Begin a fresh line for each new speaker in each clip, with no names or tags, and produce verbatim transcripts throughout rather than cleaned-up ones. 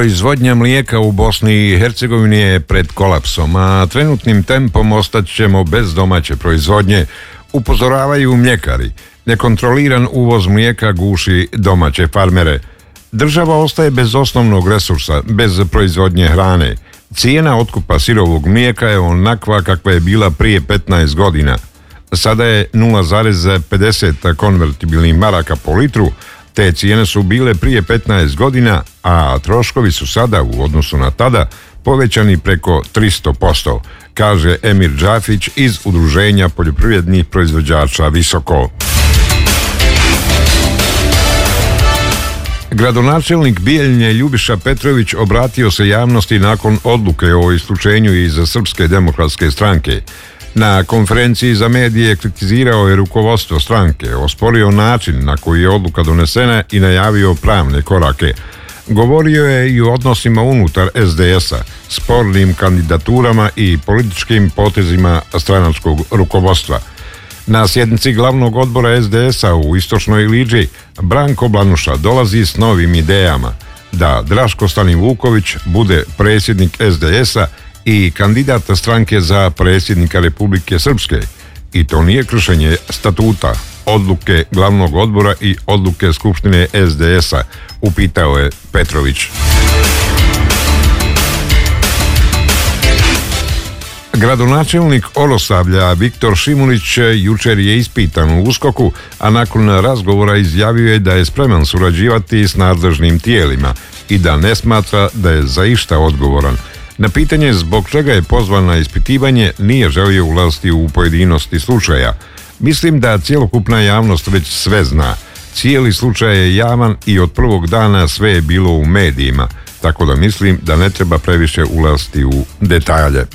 Proizvodnja mlijeka u Bosni i Hercegovini je pred kolapsom, a trenutnim tempom ostat ćemo bez domaće proizvodnje, upozoravaju mljekari. Nekontroliran uvoz mlijeka guši domaće farmere. Država ostaje bez osnovnog resursa, bez proizvodnje hrane. Cijena otkupa sirovog mlijeka je onakva kakva je bila prije petnaest godina. Sada je nula zarez pedeset konvertibilnih maraka po litru, te cijene su bile prije petnaest godina, a troškovi su sada u odnosu na tada povećani preko tristo posto, kaže Emir Džafić iz Udruženja poljoprivrednih proizvođača Visoko. Gradonačelnik Bijeljine Ljubiša Petrović obratio se javnosti nakon odluke o isključenju iz Srpske demokratske stranke. Na konferenciji za medije kritizirao je rukovodstvo stranke, osporio način na koji je odluka donesena i najavio pravne korake. Govorio je i o odnosima unutar es de es-a, spornim kandidaturama i političkim potezima stranačkog rukovodstva. Na sjednici glavnog odbora es de es-a u Istočnoj Iliđi Branko Blanuša dolazi s novim idejama da Draško Stanivuković bude predsjednik es de es-a i kandidat stranke za predsjednika Republike Srpske. I to nije kršenje statuta, odluke glavnog odbora i odluke Skupštine es de es-a, upitao je Petrović. Gradonačelnik Oroslavlja Viktor Šimunić jučer je ispitan u uskoku, a nakon razgovora izjavio je da je spreman surađivati s nadležnim tijelima i da ne smatra da je za išta odgovoran. Na pitanje zbog čega je pozvan na ispitivanje nije želio ulaziti u pojedinosti slučaja. Mislim da cjelokupna javnost već sve zna. Cijeli slučaj je javan i od prvog dana sve je bilo u medijima, tako da mislim da ne treba previše ulaziti u detalje.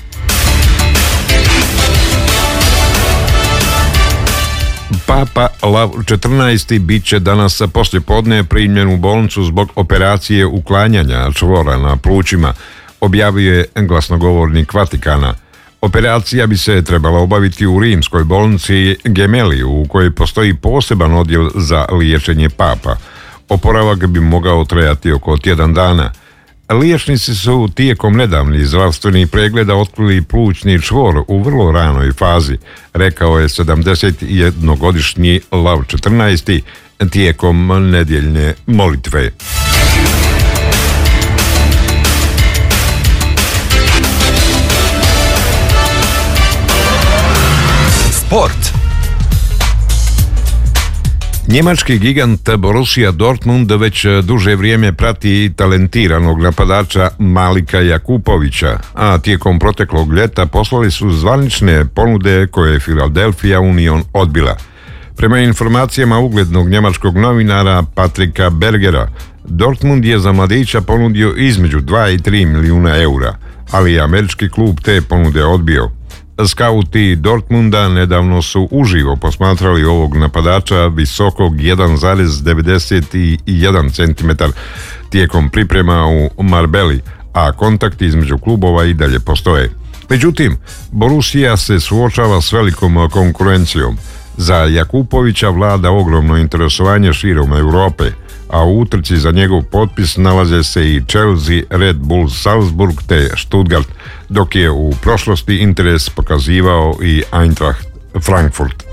Papa Lav četrnaesti bit će danas poslijepodne primljen u bolnicu zbog operacije uklanjanja čvora na plućima, objavio je glasnogovornik Vatikana. Operacija bi se trebala obaviti u rimskoj bolnici Gemelli, u kojoj postoji poseban odjel za liječenje papa. Oporavak bi mogao trajati oko tjedan dana. Liječnici su tijekom nedavnih zdravstvenih pregleda otkrili plućni čvor u vrlo ranoj fazi, rekao je sedamdesetjednogodišnji Lav četrnaesti tijekom nedjeljne molitve.
Sport.
Njemački gigant Borussia Dortmund već duže vrijeme prati talentiranog napadača Malika Jakupovića, a tijekom proteklog ljeta poslali su zvanične ponude koje je Philadelphia Union odbila. Prema informacijama uglednog njemačkog novinara Patrika Bergera, Dortmund je za mladića ponudio između dva i tri milijuna eura, ali je američki klub te ponude odbio. Skauti Dortmunda nedavno su uživo posmatrali ovog napadača visokog jedan zarez devedeset jedan centimetar tijekom priprema u Marbelli, a kontakti između klubova i dalje postoje. Međutim, Borussia se suočava s velikom konkurencijom. Za Jakupovića vlada ogromno interesovanje širom Europe, a u utrci za njegov potpis nalaze se i Chelsea, Red Bull Salzburg te Stuttgart, dok je u prošlosti interes pokazivao i Eintracht Frankfurt.